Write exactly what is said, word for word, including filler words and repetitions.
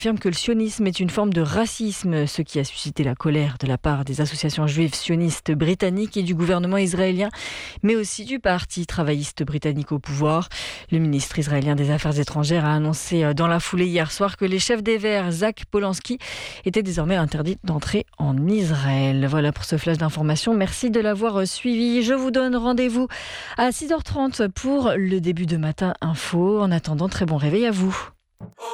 affirme que le sionisme est une forme de racisme, ce qui a suscité la colère de la part des associations juives sionistes britanniques et du gouvernement israélien, mais aussi du parti travailliste britannique au pouvoir. Le ministre israélien des Affaires étrangères a annoncé dans la foulée hier soir que les chefs des Verts, Zach Polanski, étaient désormais interdits d'entrer en Israël. Voilà pour ce flash d'information. Merci de l'avoir suivi. Je vous donne rendez-vous à six heures trente pour le début de Matin Info. En attendant, très bon réveil à vous.